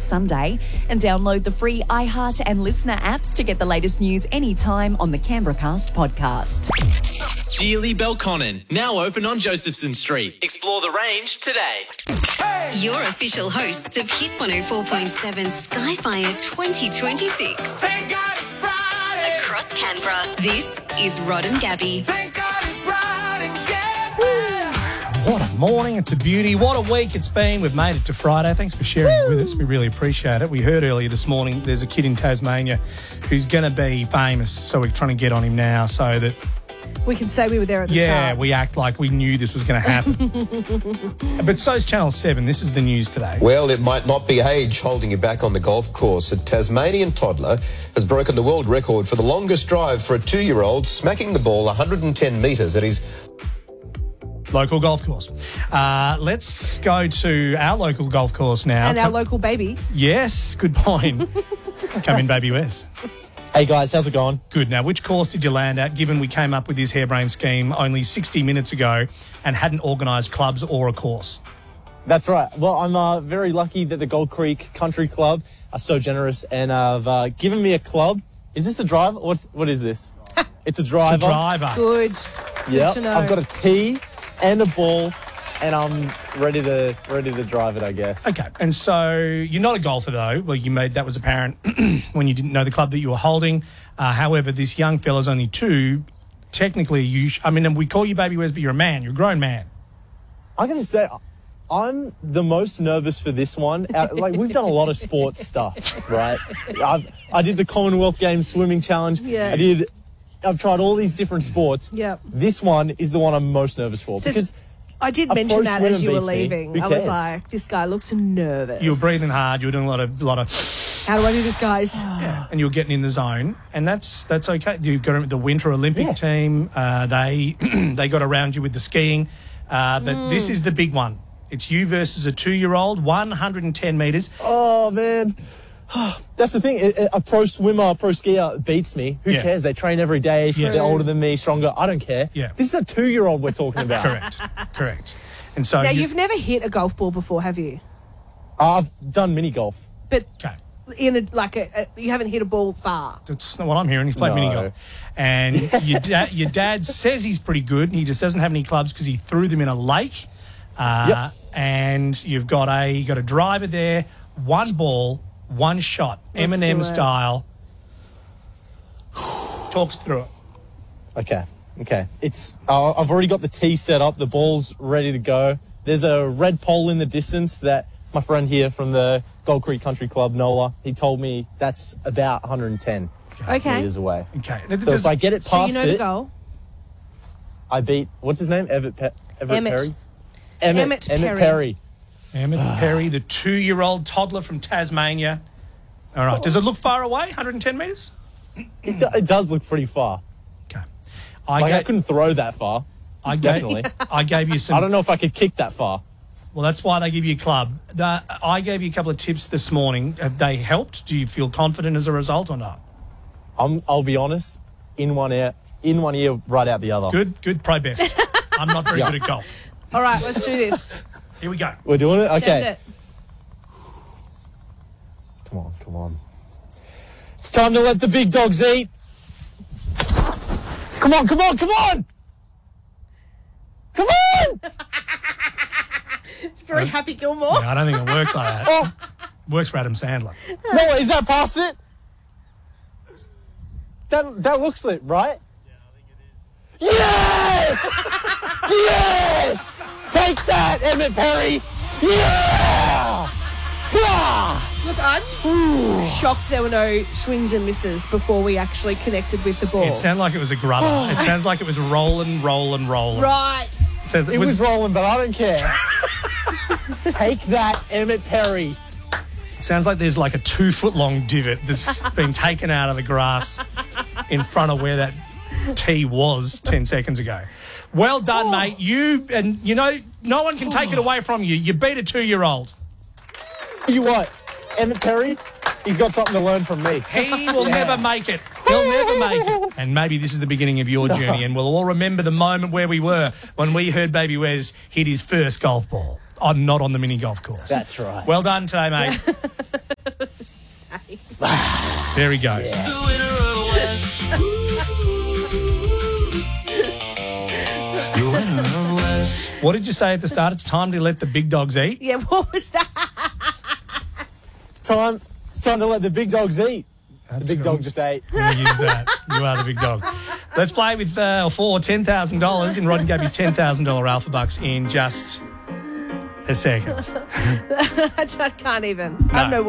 Sunday. And download the free iHeart and Listener apps to get the latest news anytime on the Canberra Cast podcast. Geely Belconnen, now open on Josephson Street. Explore the range today. Your official hosts of Hit 104.7 Skyfire 2026. Thank God it's Friday. Across Canberra, this is Rod and Gabby. Thank God it's Friday. Yeah. What a morning. It's a beauty. What a week it's been. We've made it to Friday. Thanks for sharing it with us. We really appreciate it. We heard earlier this morning there's a kid in Tasmania who's going to be famous, so we're trying to get on him now so that... We can say we were there at the start. Yeah, we act like we knew this was going to happen. But so's Channel 7. This is the news today. Well, it might not be age holding you back on the golf course. A Tasmanian toddler has broken the world record for the longest drive for a 2-year-old, smacking the ball 110 metres at his... Local golf course. Let's go to our local golf course now. And our local baby. Yes, good point. Come in, baby Wes. Hey guys, how's it going? Good. Now, which course did you land at, given we came up with this harebrained scheme only 60 minutes ago and hadn't organised clubs or a course? That's right. Well, I'm very lucky that the Gold Creek Country Club are so generous and have given me a club. Is this a driver? What is this? It's a driver. It's a driver. Good. Yeah. Good to know. I've got a tee and a ball, and I'm ready to drive it, I guess. Okay, and so you're not a golfer though. Well, that was apparent when you didn't know the club that you were holding. However, this young fella's only 2. Technically, we call you Baby Wes, but you're a man. You're a grown man. I'm going to say I'm the most nervous for this one. We've done a lot of sports stuff, right? I did the Commonwealth Games swimming challenge. Yeah. I've tried all these different sports. Yeah. This one is the one I'm most nervous for because I did a mention pro that as you swimmer were beats me. leaving. Who I was cares? like, this guy looks nervous. You were breathing hard. You were doing a lot of, How do I do this, guys? yeah, and you were getting in the zone, and that's okay. You got the Winter Olympic team. They got around you with the skiing, but this is the big one. It's you versus a 2-year-old, 110 metres. Oh, man. That's the thing. A pro swimmer, a pro skier beats me. Who Yeah. cares? They train every day. Yes. They're older than me, stronger. I don't care. Yeah. This is a 2-year-old we're talking about. Correct. And so Now, you've never hit a golf ball before, have you? I've done mini golf. But okay. You haven't hit a ball far. That's not what I'm hearing. He's played No. mini golf, and your dad says he's pretty good. He just doesn't have any clubs because he threw them in a lake. Yep. And you got a driver there, one ball, one shot, Let's do Eminem it. style. Talks through it. Okay. It's I've already got the tee set up. The ball's ready to go. There's a red pole in the distance that my friend here from the Gold Creek Country Club, Noah, he told me that's about 110 Okay. meters away. Okay. So if I get it So past you know the it, goal? I beat, what's his name? Everett Emmett. Perry? Emmett Perry. Emmett Perry, the 2-year-old toddler from Tasmania. All right. Does it look far away? 110 metres? It does look pretty far. Okay. I couldn't throw that far. Definitely. I gave you some. I don't know if I could kick that far. Well, that's why they give you a club. I gave you a couple of tips this morning. Have they helped? Do you feel confident as a result or not? I'll be honest, in one ear, right out the other. Good, pro best. I'm not very good at golf. All right, let's do this. Here we go. We're doing it? Okay. Send it. Come on. It's time to let the big dogs eat. Come on. Come on! It's very Happy Gilmore. Yeah, I don't think it works like that. Oh, Works for Adam Sandler. no, is that past it? That looks lit, right? Yeah, I think it is. Yes! Take that, Emmett Perry! Yeah! Look, I'm shocked there were no swings and misses before we actually connected with the ball. It sounded like it was a grubber. It sounds like it was rolling. Right. It was rolling, but I don't care. Take that, Emmett Perry. It sounds like there's like a 2-foot-long divot that's been taken out of the grass in front of where that tee was 10 seconds ago. Well done, mate. No one can take it away from you. You beat a 2-year-old. You what? Emmett Perry, he's got something to learn from me. He will never make it. He'll never make it. And maybe this is the beginning of your journey, and we'll all remember the moment where we were when we heard Baby Wes hit his first golf ball. I'm not on the mini golf course. That's right. Well done today, mate. There he goes. What did you say at the start? It's time to let the big dogs eat? Yeah, what was that? It's time to let the big dogs eat. That's The big dog just ate. I'm gonna use that. You are the big dog. Let's play with for $10,000 in Rod and Gabby's $10,000 Alpha Bucks in just a second. I can't even. I don't know